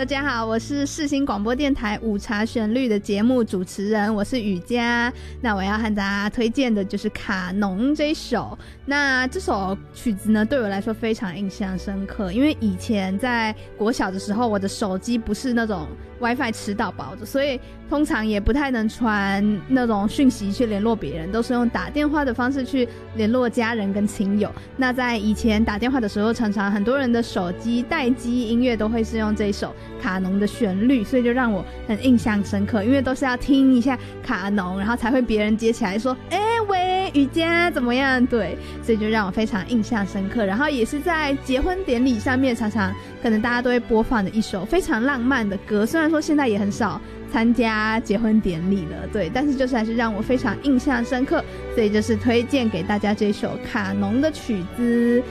大家好，我是世新广播电台午茶旋律的节目主持人，我是雨佳。那我要和大家推荐的就是卡农这一首。那这首曲子呢，对我来说非常印象深刻，因为以前在国小的时候，我的手机不是那种 WiFi 吃到饱的，所以通常也不太能传那种讯息去联络别人，都是用打电话的方式去联络家人跟亲友。那在以前打电话的时候，常常很多人的手机待机音乐都会是用这一首卡农的旋律，所以就让我很印象深刻，因为都是要听一下卡农，然后才会别人接起来说喂雨佳怎么样，对，所以就让我非常印象深刻。然后也是在结婚典礼上面常常可能大家都会播放的一首非常浪漫的歌，虽然说现在也很少参加结婚典礼了，对，但是就是还是让我非常印象深刻，所以就是推荐给大家这首卡农的曲子。